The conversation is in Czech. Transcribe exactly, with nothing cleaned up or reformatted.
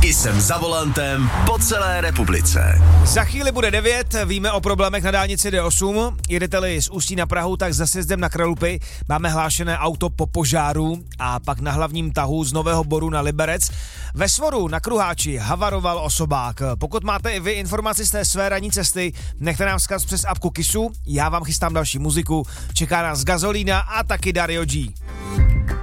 Jsem za volantem po celé republice. Za chvíli bude devět, víme o problémech na dálnici D osm. Jedete-li z Ústí na Prahu, tak za sjezdem na Kralupy máme hlášené auto po požáru a pak na hlavním tahu z Nového Boru na Liberec. Ve Svoru na Kruháči havaroval osobák. Pokud máte i vy informaci z té své ranní cesty, nechte nám vzkaz přes apku Kissu. Já vám chystám další muziku. Čeká nás Gazolína a taky Dario G.